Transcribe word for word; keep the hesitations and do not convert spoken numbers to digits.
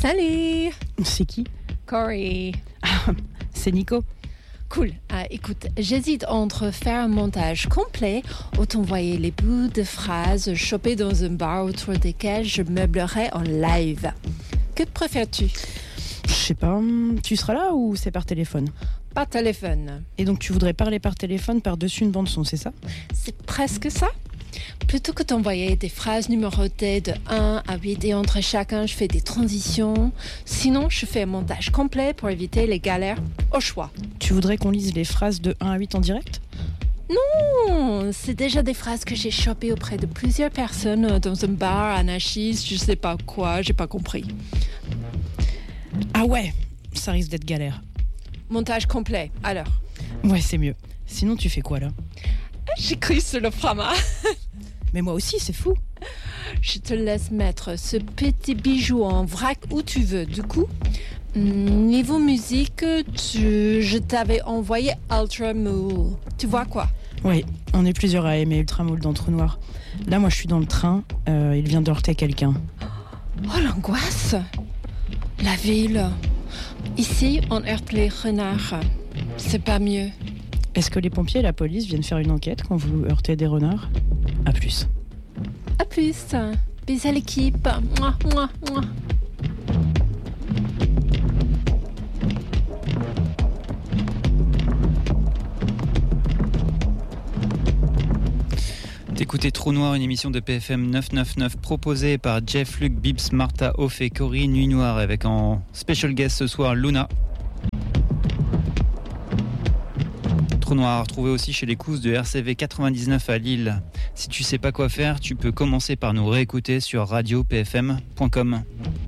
Salut. C'est qui? Corey. Ah, c'est Nico. Cool. Ah, écoute, j'hésite entre faire un montage complet ou t'envoyer les bouts de phrases chopées dans un bar autour desquels je meublerai en live. Que préfères-tu? Je sais pas, tu seras là ou c'est par téléphone? Par téléphone. Et donc tu voudrais parler par téléphone par-dessus une bande-son, c'est ça? C'est presque ça. Plutôt que t'envoyer des phrases numérotées de un à huit et entre chacun, je fais des transitions. Sinon, je fais un montage complet pour éviter les galères au choix. Tu voudrais qu'on lise les phrases de un à huit en direct? Non, c'est déjà des phrases que j'ai chopées auprès de plusieurs personnes dans un bar anarchiste, je sais pas quoi, j'ai pas compris. Ah ouais, ça risque d'être galère. Montage complet, alors. Ouais, c'est mieux. Sinon, tu fais quoi là? J'écris sur le frama. Mais moi aussi, c'est fou. Je te laisse mettre ce petit bijou en vrac où tu veux. Du coup, niveau musique, tu, je t'avais envoyé Ultra Mool. Tu vois quoi? Oui, on est plusieurs à aimer Ultra Mool dans Trou Noir. Là, moi, je suis dans le train. Euh, il vient de heurter quelqu'un. Oh, l'angoisse! La ville. Ici, on heurte les renards. C'est pas mieux. Est-ce que les pompiers et la police viennent faire une enquête quand vous heurtez des renards? À plus. À plus. Bisous à l'équipe. Mouah, mouah, mouah. T'écoutez Trou Noir, une émission de P F M neuf cent quatre-vingt-dix-neuf proposée par Jeff, Luc, Bibbs, Martha, Off et Cory, Nuit Noire, avec en special guest ce soir Luna. Trou Noir, retrouvé aussi chez les Cousses de R C V quatre-vingt-dix-neuf à Lille. Si tu sais pas quoi faire, tu peux commencer par nous réécouter sur radio p f m point com.